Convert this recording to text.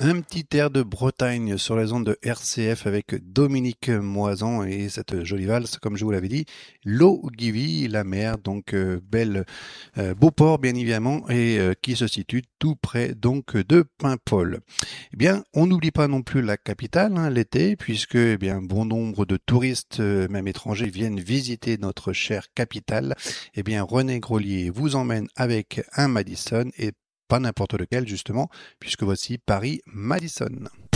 Un petit air de Bretagne sur les ondes de RCF avec Dominique Moisan et cette jolie valse, comme je vous l'avais dit, l'eau Givy, la mer, donc belle, beau port bien évidemment, et qui se situe tout près donc de Paimpol. Eh bien, on n'oublie pas non plus la capitale, hein, l'été, puisque eh bien bon nombre de touristes, même étrangers, viennent visiter notre chère capitale. Eh bien, René Grolier vous emmène avec un Madison et pas n'importe lequel justement, puisque voici Paris Madison.